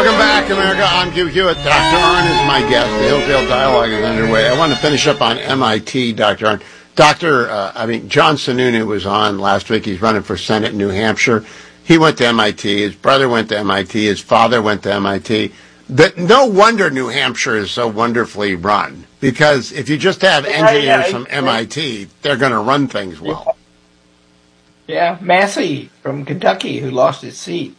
Welcome back, America. I'm Hugh Hewitt. Dr. Arnn is my guest. The Hillsdale Dialogue is underway. I want to finish up on MIT, Dr. Arnn. John Sununu was on last week. He's running for Senate in New Hampshire. He went to MIT. His brother went to MIT. His father went to MIT. No wonder New Hampshire is so wonderfully run, because if you just have engineers from MIT, they're going to run things well. Yeah, Massey from Kentucky, who lost his seat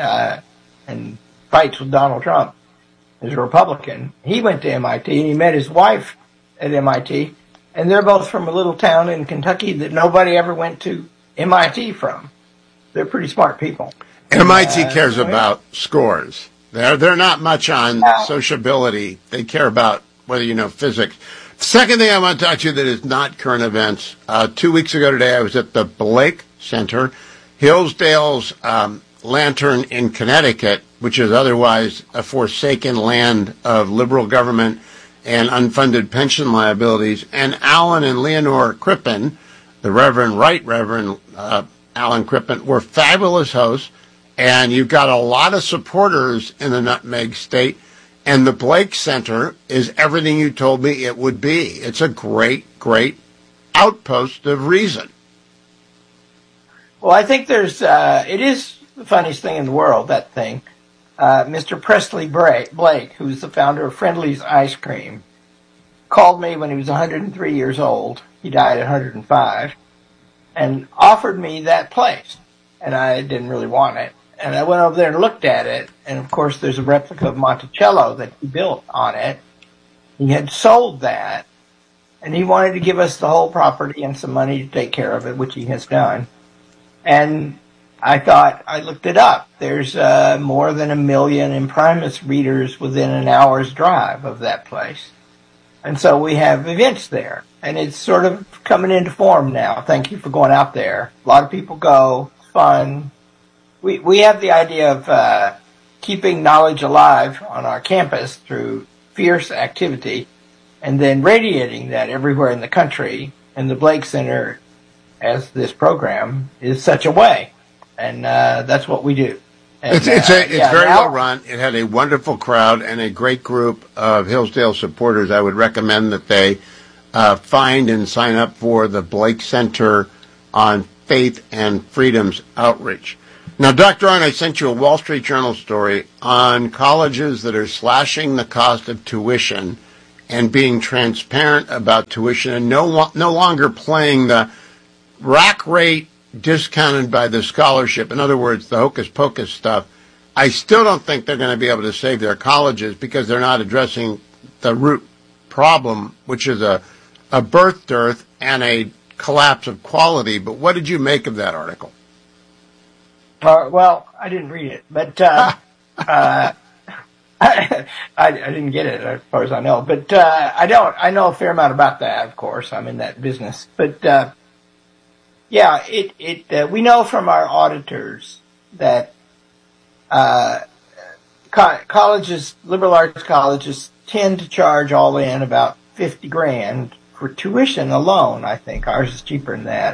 and fights with Donald Trump, is a Republican. He went to MIT, and he met his wife at MIT, and they're both from a little town in Kentucky that nobody ever went to MIT from. They're pretty smart people. MIT cares about scores. They're not much on sociability. They care about whether you know physics. The second thing I want to talk to you that is not current events. 2 weeks ago today, I was at the Blake Center, Hillsdale's Lantern in Connecticut, which is otherwise a forsaken land of liberal government and unfunded pension liabilities. And Alan and Leonore Crippen, the Right Reverend Alan Crippen, were fabulous hosts. And you've got a lot of supporters in the Nutmeg State. And the Blake Center is everything you told me it would be. It's a great, great outpost of reason. Well, I think it is the funniest thing in the world, that thing. Mr. Presley Blake, who's the founder of Friendly's Ice Cream, called me when he was 103 years old. He died at 105, and offered me that place. And I didn't really want it. And I went over there and looked at it, and of course there's a replica of Monticello that he built on it. He had sold that, and he wanted to give us the whole property and some money to take care of it, which he has done. And I looked it up. There's more than 1 million Imprimis readers within an hour's drive of that place. And so we have events there, and it's sort of coming into form now. Thank you for going out there. A lot of people go. It's fun. We have the idea of keeping knowledge alive on our campus through fierce activity and then radiating that everywhere in the country. And the Blake Center, as this program, is such a way. And that's what we do. And, it's very well run. It had a wonderful crowd and a great group of Hillsdale supporters. I would recommend that they find and sign up for the Blake Center on Faith and Freedom's outreach. Now, Dr. Arnn, I sent you a Wall Street Journal story on colleges that are slashing the cost of tuition and being transparent about tuition and no longer playing the rack rate discounted by the scholarship. In other words, the hocus pocus stuff. I still don't think they're going to be able to save their colleges because they're not addressing the root problem, which is a birth dearth and a collapse of quality. But what did you make of that article? Well, I didn't read it, but I didn't get it as far as I know. But I know a fair amount about that, of course. I'm in that business. But we know from our auditors that colleges, liberal arts colleges, tend to charge all in about $50,000 for tuition alone. I think ours is cheaper than that,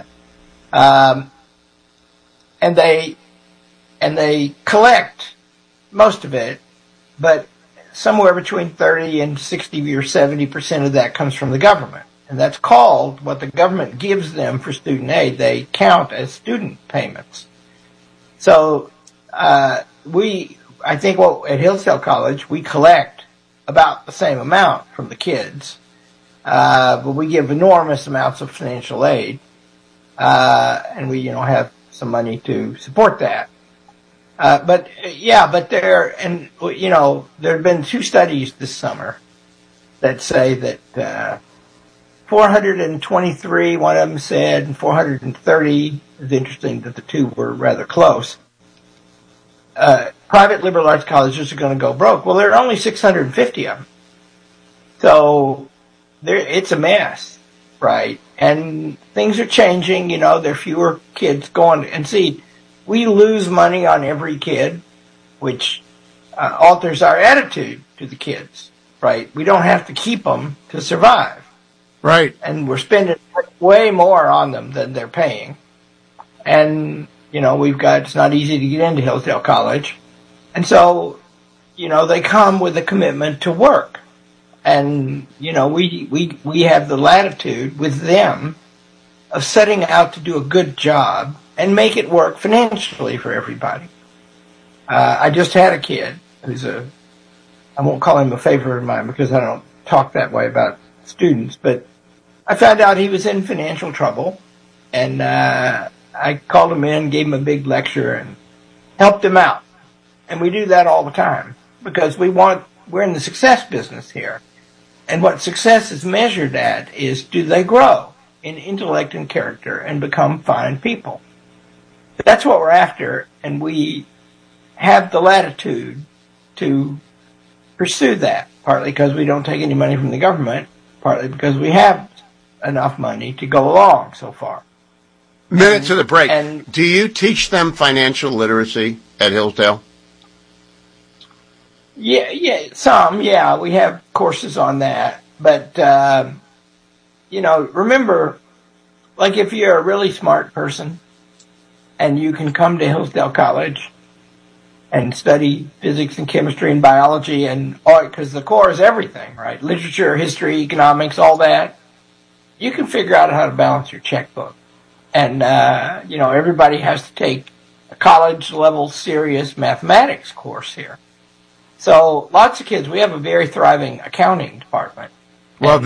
and they collect most of it, but somewhere between 30 and 60 or 70% of that comes from the government. And that's called, what the government gives them for student aid, they count as student payments. So, I think at Hillsdale College, we collect about the same amount from the kids, but we give enormous amounts of financial aid, and we, have some money to support that. But there have been 2 studies this summer that say that 423, one of them said, and 430, it's interesting that the 2 were rather close. Private liberal arts colleges are going to go broke. Well, there are only 650 of them. So it's a mess, right? And things are changing, there are fewer kids going, and see, we lose money on every kid, which alters our attitude to the kids, right? We don't have to keep them to survive. Right. And we're spending way more on them than they're paying. And, it's not easy to get into Hillsdale College. And so they come with a commitment to work. And, we have the latitude with them of setting out to do a good job and make it work financially for everybody. I just had a kid who's I won't call him a favorite of mine because I don't talk that way about students, but I found out he was in financial trouble, and I called him in, gave him a big lecture, and helped him out. And we do that all the time because we're in the success business here. And what success is measured at is, do they grow in intellect and character and become fine people? That's what we're after, and we have the latitude to pursue that, partly because we don't take any money from the government, partly because we have enough money to go along so far. Minute to the break. Do you teach them financial literacy at Hillsdale? Yeah, some. Yeah, we have courses on that. But, remember, like if you're a really smart person and you can come to Hillsdale College and study physics and chemistry and biology and because the core is everything, right? Literature, history, economics, all that. You can figure out how to balance your checkbook. And, everybody has to take a college-level serious mathematics course here. So lots of kids, we have a very thriving accounting department. Well,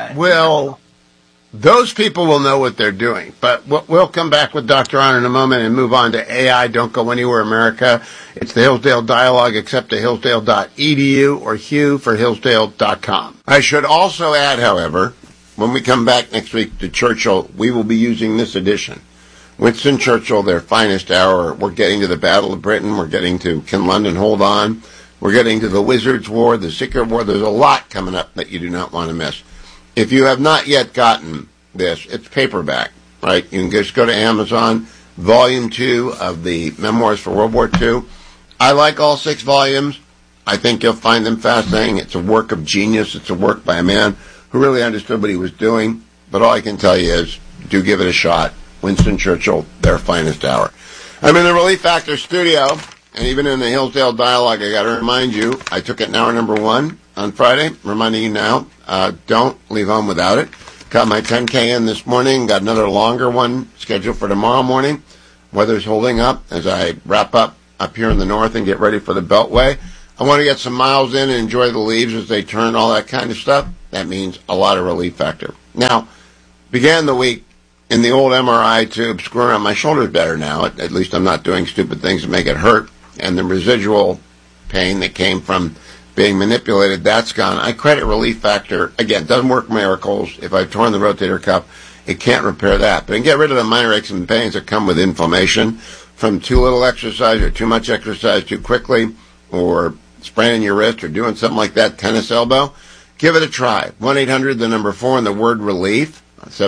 those people will know what they're doing. But we'll come back with Dr. Arnn in a moment and move on to AI. Don't go anywhere, America. It's the Hillsdale Dialogue, except to hillsdale.edu or Hugh for hillsdale.com. I should also add, however, when we come back next week to Churchill, we will be using this edition. Winston Churchill, their finest hour. We're getting to the Battle of Britain. We're getting to Can London Hold On? We're getting to the Wizards' War, the Secret War. There's a lot coming up that you do not want to miss. If you have not yet gotten this, it's paperback, right? You can just go to Amazon, Volume 2 of the Memoirs for World War II. I like all 6 volumes. I think you'll find them fascinating. It's a work of genius. It's a work by a man who really understood what he was doing. But all I can tell you is, do give it a shot. Winston Churchill, their finest hour. I'm in the Relief Factor studio, and even in the Hillsdale Dialogue, I got to remind you, I took it in hour number 1 on Friday, reminding you now, don't leave home without it. Got my 10K in this morning, got another longer one scheduled for tomorrow morning. Weather's holding up as I wrap up here in the north and get ready for the Beltway. I want to get some miles in and enjoy the leaves as they turn, all that kind of stuff. That means a lot of Relief Factor. Now, began the week in the old MRI tube, screwing around. My shoulder's better now. At least I'm not doing stupid things to make it hurt. And the residual pain that came from being manipulated, that's gone. I credit Relief Factor. Again, doesn't work miracles. If I've torn the rotator cuff, it can't repair that. But it can get rid of the minor aches and pains that come with inflammation from too little exercise or too much exercise too quickly, or spraining your wrist or doing something like that, tennis elbow. Give it a try. 1-800, the number 4, and the word relief.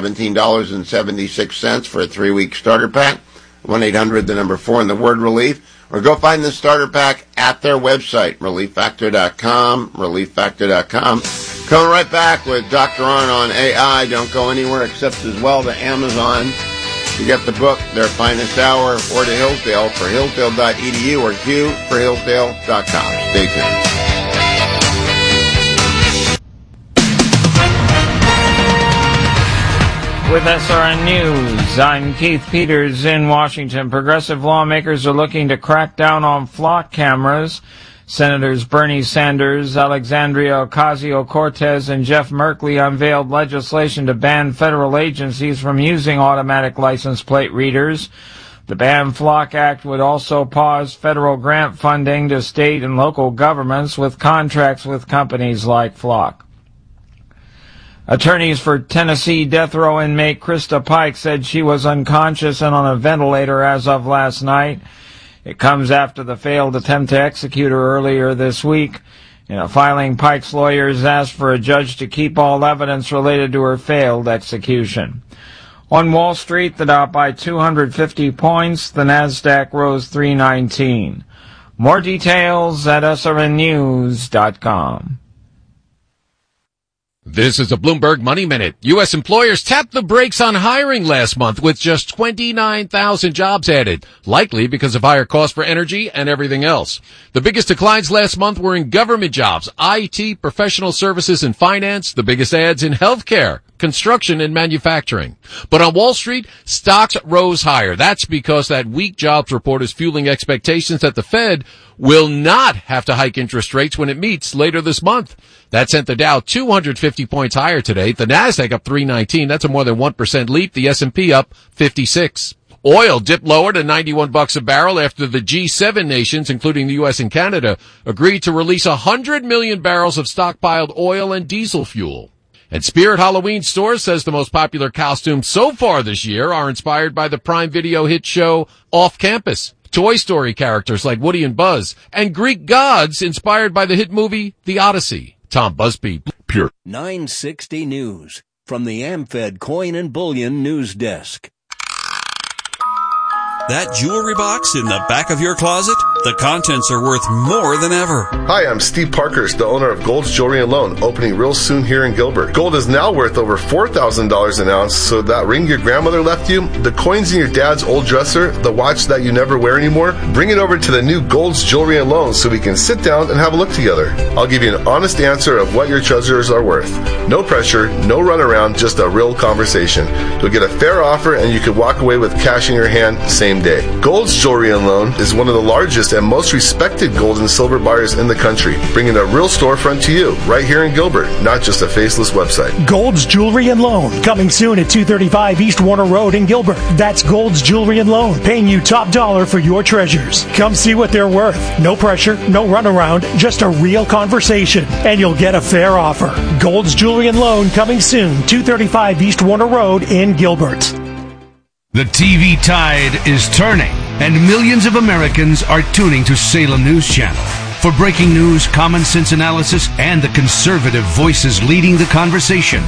$17.76 for a 3-week starter pack. 1-800, the number 4, and the word relief. Or go find the starter pack at their website, relieffactor.com, relieffactor.com. Coming right back with Dr. Arnn on AI. Don't go anywhere except as well to Amazon to get the book, Their Finest Hour, or to Hillsdale for hillsdale.edu or Hugh for hillsdale.com. Stay tuned. With SRN News, I'm Keith Peters in Washington. Progressive lawmakers are looking to crack down on flock cameras. Senators Bernie Sanders, Alexandria Ocasio-Cortez, and Jeff Merkley unveiled legislation to ban federal agencies from using automatic license plate readers. The Ban Flock Act would also pause federal grant funding to state and local governments with contracts with companies like Flock. Attorneys for Tennessee death row inmate Krista Pike said she was unconscious and on a ventilator as of last night. It comes after the failed attempt to execute her earlier this week. In a filing, Pike's lawyers asked for a judge to keep all evidence related to her failed execution. On Wall Street, the Dow by 250 points, the Nasdaq rose 319. More details at srnnews.com. This is a Bloomberg Money Minute. U.S. employers tapped the brakes on hiring last month with just 29,000 jobs added, likely because of higher costs for energy and everything else. The biggest declines last month were in government jobs, IT, professional services, and finance. The biggest adds in healthcare, construction, and manufacturing. But on Wall Street, stocks rose higher. That's because that weak jobs report is fueling expectations that the Fed will not have to hike interest rates when it meets later this month. That sent the Dow 250 points higher today. The Nasdaq up 319. That's a more than 1% leap. The S&P up 56. Oil dipped lower to $91 a barrel after the G7 nations, including the U.S. and Canada, agreed to release 100 million barrels of stockpiled oil and diesel fuel. And Spirit Halloween Stores says the most popular costumes so far this year are inspired by the Prime Video hit show Off Campus, Toy Story characters like Woody and Buzz, and Greek gods inspired by the hit movie The Odyssey. Tom Busby, Pure 960 News from the AmFed Coin and Bullion News Desk. That jewelry box in the back of your closet? The contents are worth more than ever. Hi, I'm Steve Parkhurst, the owner of Gold's Jewelry and Loan, opening real soon here in Gilbert. Gold is now worth over $4,000 an ounce, so that ring your grandmother left you, the coins in your dad's old dresser, the watch that you never wear anymore, bring it over to the new Gold's Jewelry and Loan so we can sit down and have a look together. I'll give you an honest answer of what your treasures are worth. No pressure, no runaround, just a real conversation. You'll get a fair offer and you can walk away with cash in your hand same day. Gold's Jewelry and Loan is one of the largest and most respected gold and silver buyers in the country, bringing a real storefront to you right here in Gilbert, not just a faceless website. Gold's Jewelry and Loan, coming soon at 235 East Warner Road in Gilbert. That's Gold's Jewelry and Loan, paying you top dollar for your treasures. Come see what they're worth. No pressure, no runaround, just a real conversation, and you'll get a fair offer. Gold's Jewelry and Loan, coming soon, 235 East Warner Road in Gilbert. The TV tide is turning, and millions of Americans are tuning to Salem News Channel. For breaking news, common sense analysis, and the conservative voices leading the conversation,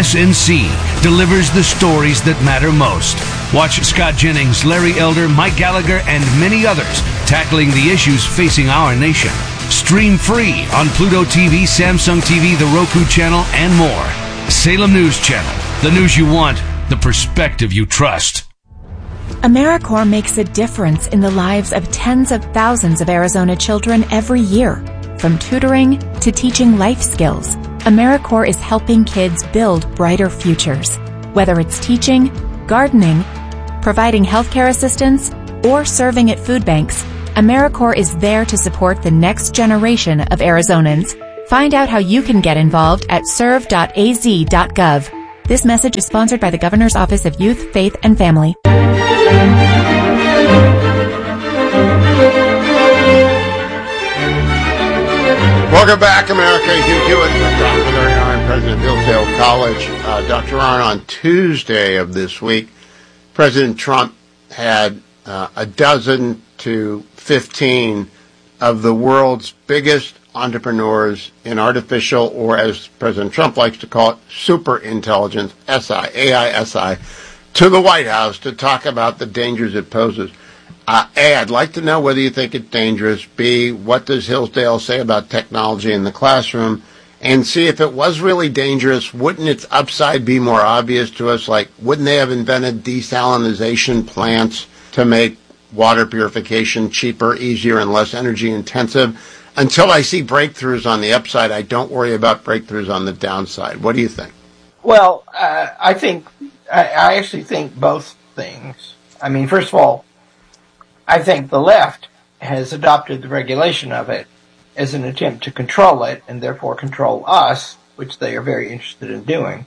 SNC delivers the stories that matter most. Watch Scott Jennings, Larry Elder, Mike Gallagher, and many others tackling the issues facing our nation. Stream free on Pluto TV, Samsung TV, the Roku channel, and more. Salem News Channel, the news you want, the perspective you trust. AmeriCorps makes a difference in the lives of tens of thousands of Arizona children every year. From tutoring to teaching life skills, AmeriCorps is helping kids build brighter futures. Whether it's teaching, gardening, providing healthcare assistance, or serving at food banks, AmeriCorps is there to support the next generation of Arizonans. Find out how you can get involved at serve.az.gov. This message is sponsored by the Governor's Office of Youth, Faith, and Family. Welcome back, America. Hugh Hewitt with Dr. Larry Arnn, President of Hillsdale College. Dr. Arnn, on Tuesday of this week, President Trump had a dozen to 15 of the world's biggest entrepreneurs in artificial, or as President Trump likes to call it, super intelligence, AI, to the White House to talk about the dangers it poses. A, I'd like to know whether you think it's dangerous. B, what does Hillsdale say about technology in the classroom? And C, if it was really dangerous, wouldn't its upside be more obvious to us? Like, wouldn't they have invented desalinization plants to make water purification cheaper, easier, and less energy intensive? Until I see breakthroughs on the upside, I don't worry about breakthroughs on the downside. What do you think? Well, I actually think both things. I mean, first of all, I think the left has adopted the regulation of it as an attempt to control it and therefore control us, which they are very interested in doing.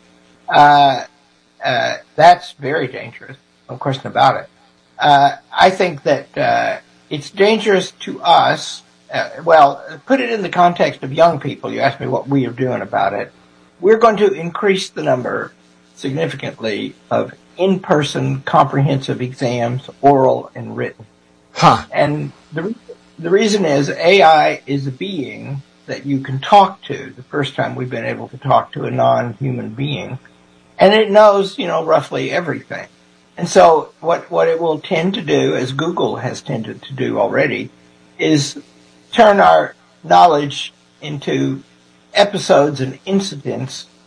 That's very dangerous, no question about it. I think that it's dangerous to us. Well, put it in the context of young people. You asked me what we are doing about it. We're going to increase the number significantly of in-person comprehensive exams, oral and written. And the reason is AI is a being that you can talk to. The first time we've been able to talk to a non-human being, and it knows, roughly everything. And so what it will tend to do, as Google has tended to do already, is turn our knowledge into episodes and incidents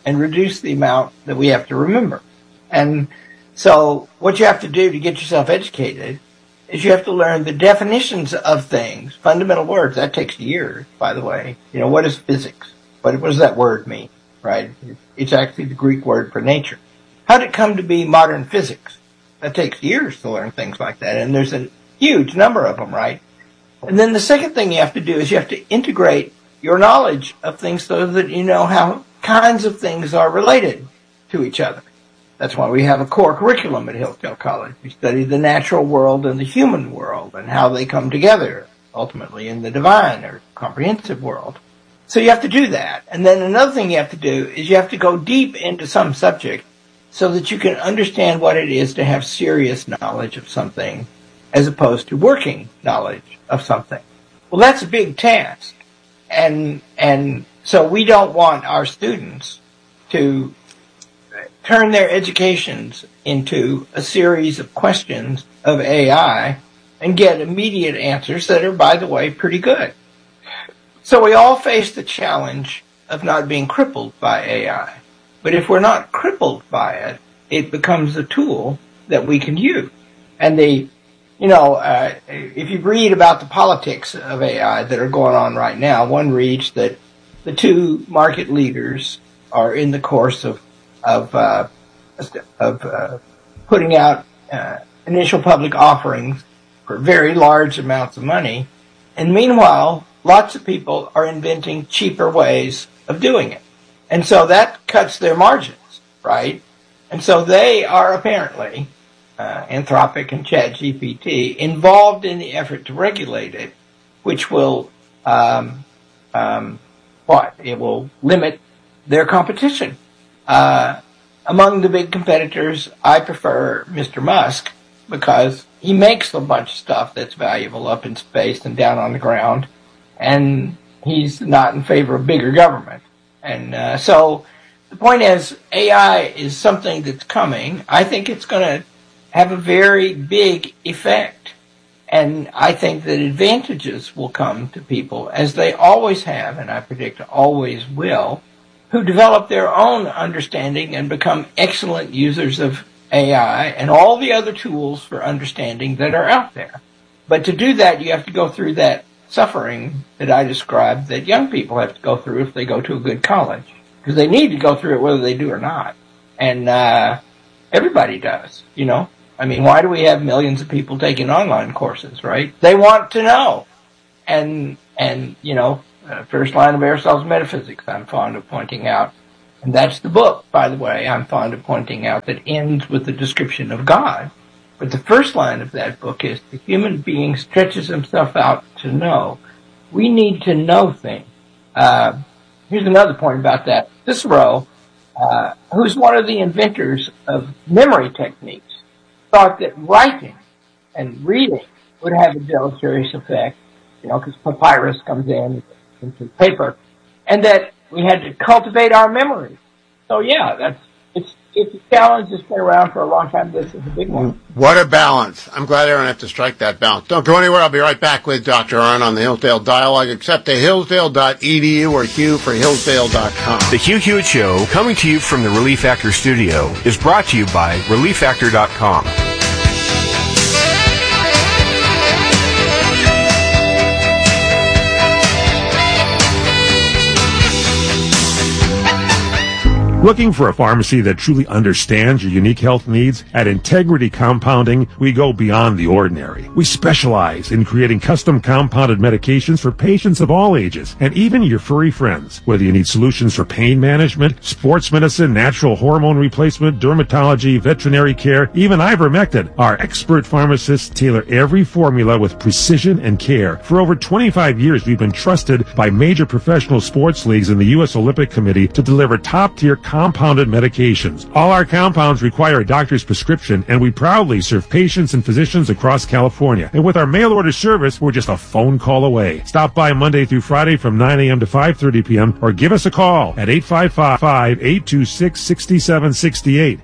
and reduce the amount that we have to remember. And so what you have to do to get yourself educated is you have to learn the definitions of things, fundamental words. That takes years, by the way. You know, what is physics? What does that word mean, right? It's actually the Greek word for nature. How did it come to be modern physics? That takes years to learn things like that, and there's a huge number of them, right? And then the second thing you have to do is you have to integrate your knowledge of things so that you know how kinds of things are related to each other. That's why we have a core curriculum at Hillsdale College. We study the natural world and the human world and how they come together, ultimately in the divine or comprehensive world. So you have to do that. And then another thing you have to do is you have to go deep into some subject so that you can understand what it is to have serious knowledge of something as opposed to working knowledge of something. Well, that's a big task. And so we don't want our students to turn their educations into a series of questions of AI and get immediate answers that are, by the way, pretty good. So we all face the challenge of not being crippled by AI. But if we're not crippled by it, it becomes a tool that we can use. And if you read about the politics of AI that are going on right now, one reads that the two market leaders are in the course of putting out initial public offerings for very large amounts of money, and meanwhile, lots of people are inventing cheaper ways of doing it, and so that cuts their margins, right? And so they are apparently Anthropic and ChatGPT involved in the effort to regulate it, which will it will limit their competition. Among the big competitors, I prefer Mr. Musk because he makes a bunch of stuff that's valuable up in space and down on the ground, and he's not in favor of bigger government. And so the point is, AI is something that's coming. I think it's going to have a very big effect, and I think that advantages will come to people, as they always have, and I predict always will, who develop their own understanding and become excellent users of AI and all the other tools for understanding that are out there. But to do that, you have to go through that suffering that I described that young people have to go through if they go to a good college. Because they need to go through it whether they do or not. And everybody does, you know. I mean, why do we have millions of people taking online courses, right? They want to know. And you know, First Line of Aristotle's Metaphysics, I'm fond of pointing out. And that's the book, by the way, I'm fond of pointing out, that ends with the description of God. But the first line of that book is, the human being stretches himself out to know. We need to know things. Here's another point about that. Cicero, who's one of the inventors of memory techniques, thought that writing and reading would have a deleterious effect, you know, because papyrus comes in into paper, and that we had to cultivate our memory. So yeah, it's a challenge that's been around for a long time. This is a big one. What a balance. I'm glad I don't have to strike that balance. Don't go anywhere. I'll be right back with Dr. Arnn on the Hillsdale Dialogue, except to hillsdale.edu or Hugh for hillsdale.com. The Hugh Hewitt Show, coming to you from the Relief Factor studio, is brought to you by ReliefFactor.com. Looking for a pharmacy that truly understands your unique health needs? At Integrity Compounding, we go beyond the ordinary. We specialize in creating custom compounded medications for patients of all ages, and even your furry friends. Whether you need solutions for pain management, sports medicine, natural hormone replacement, dermatology, veterinary care, even ivermectin, our expert pharmacists tailor every formula with precision and care. For over 25 years, we've been trusted by major professional sports leagues and the U.S. Olympic Committee to deliver top-tier compounded medications. All our compounds require a doctor's prescription, and we proudly serve patients and physicians across California. And with our mail order service, we're just a phone call away. Stop by Monday through Friday from 9 a.m. to 5:30 p.m. or give us a call at 855-826-6768.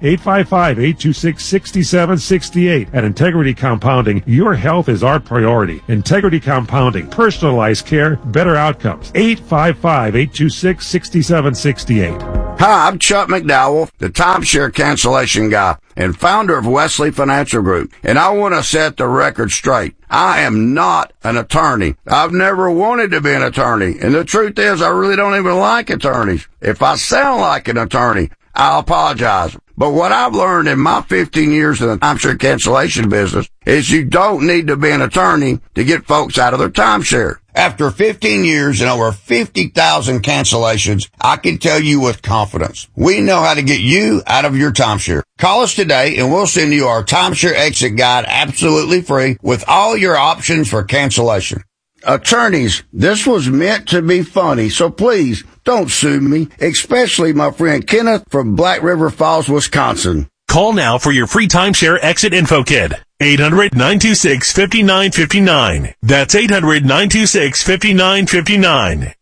855-826-6768. At Integrity Compounding, your health is our priority. Integrity Compounding, personalized care, better outcomes. 855-826-6768. Hi, I'm Chuck McDowell, the timeshare cancellation guy and founder of Wesley Financial Group, and I want to set the record straight. I am not an attorney. I've never wanted to be an attorney, and the truth is I really don't even like attorneys. If I sound like an attorney, I apologize. But what I've learned in my 15 years in the timeshare cancellation business is you don't need to be an attorney to get folks out of their timeshare. After 15 years and over 50,000 cancellations, I can tell you with confidence, we know how to get you out of your timeshare. Call us today and we'll send you our timeshare exit guide absolutely free with all your options for cancellation. Attorneys, this was meant to be funny, so please don't sue me, especially my friend Kenneth from Black River Falls, Wisconsin. Call now for your free timeshare exit info kit. 800-926-5959. That's 800-926-5959.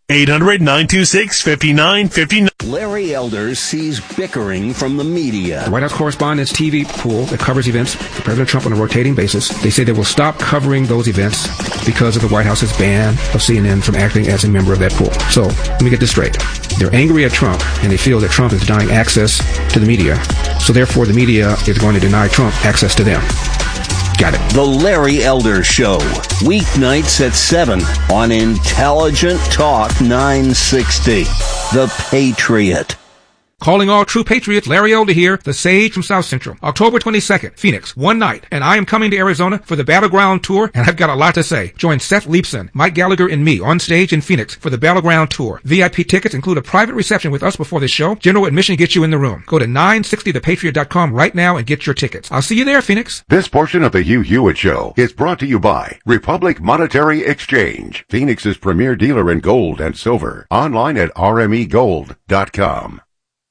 800-926-5959. Larry Elder sees bickering from the media. The White House Correspondents' TV pool that covers events for President Trump on a rotating basis, they say they will stop covering those events because of the White House's ban of CNN from acting as a member of that pool. So, let me get this straight. They're angry at Trump, and they feel that Trump is denying access to the media. So therefore, the media is going to deny Trump access to them. Got it. The Larry Elder Show, weeknights at 7 on Intelligent Talk 960. The Patriot. Calling all true patriots, Larry Elder here, the Sage from South Central. October 22nd, Phoenix, one night, and I am coming to Arizona for the Battleground Tour, and I've got a lot to say. Join Seth Leibson, Mike Gallagher, and me on stage in Phoenix for the Battleground Tour. VIP tickets include a private reception with us before the show. General admission gets you in the room. Go to 960thepatriot.com right now and get your tickets. I'll see you there, Phoenix. This portion of the Hugh Hewitt Show is brought to you by Republic Monetary Exchange, Phoenix's premier dealer in gold and silver. Online at rmegold.com.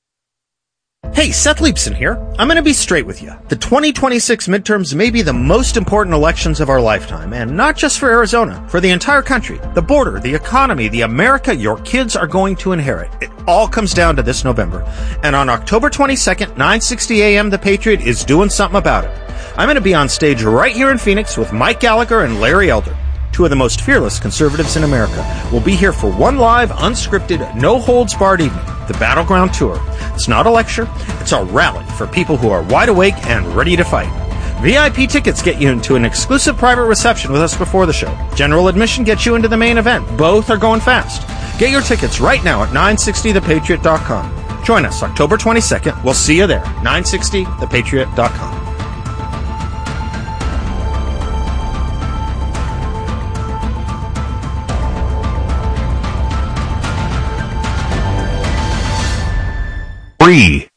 Hey, Seth Leibson here. I'm going to be straight with you. The 2026 midterms may be the most important elections of our lifetime, and not just for Arizona, for the entire country, the border, the economy, the America your kids are going to inherit. It all comes down to this November. And on October 22nd, 9:60 a.m., The Patriot is doing something about it. I'm going to be on stage right here in Phoenix with Mike Gallagher and Larry Elder, two of the most fearless conservatives in America. We'll be here for one live, unscripted, no-holds-barred evening, the Battleground Tour. It's not a lecture, it's a rally for people who are wide awake and ready to fight. VIP tickets get you into an exclusive private reception with us before the show. General admission gets you into the main event. Both are going fast. Get your tickets right now at 960thepatriot.com. Join us October 22nd. We'll see you there. 960thepatriot.com. Free.